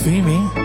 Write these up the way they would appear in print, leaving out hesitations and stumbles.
Vem.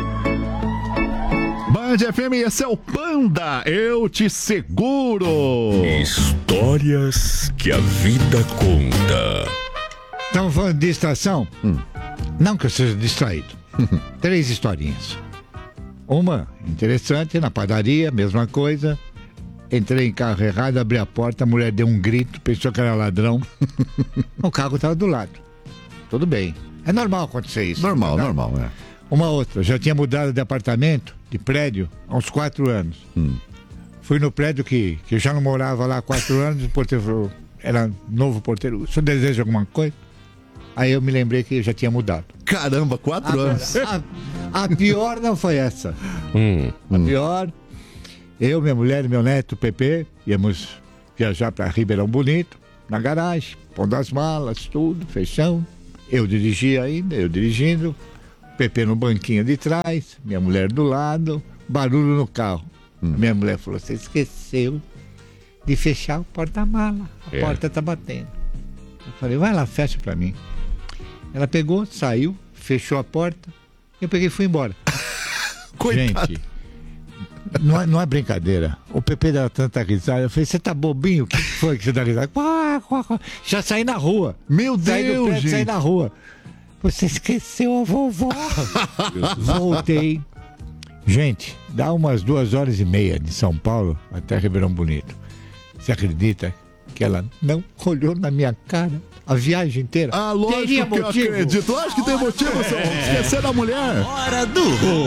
Band FM, esse é o Panda, eu te seguro. Histórias que a vida conta. Estamos falando de distração? Não que eu seja distraído. 3 historinhas. Uma interessante, na padaria, mesma coisa. Entrei em carro errado, abri a porta, a mulher deu um grito, pensou que era ladrão. O carro estava do lado. Tudo bem. É normal acontecer isso. Normal, tá? normal, né? Uma outra, eu já tinha mudado de apartamento, de prédio, há uns 4 anos. Fui no prédio que eu já não morava lá há 4 anos, o porteiro falou, era novo porteiro, o senhor deseja alguma coisa? Aí eu me lembrei que eu já tinha mudado. Caramba, 4 anos. A pior não foi essa. A pior, eu, minha mulher e meu neto, Pepe, íamos viajar para Ribeirão Bonito, na garagem, pondo as malas, tudo, fechão. Eu dirigindo, Pepe no banquinho de trás, minha mulher do lado, barulho no carro. Minha mulher falou, você esqueceu de fechar o porta-mala, a porta tá batendo. Eu falei, vai lá, fecha pra mim. Ela pegou, saiu, fechou a porta, eu peguei e fui embora. Coitado. Gente, não é brincadeira. O Pepe dava tanta risada, eu falei, você tá bobinho? O que foi que você dá risada? Já saí na rua. Meu Deus, gente. Saí na rua. Você esqueceu a vovó. Voltei. Gente, dá umas 2h30 de São Paulo até Ribeirão Bonito. Você acredita que ela não olhou na minha cara a viagem inteira? Ah, lógico que eu acredito. Lógico que tem motivo, esquecer da mulher. Hora do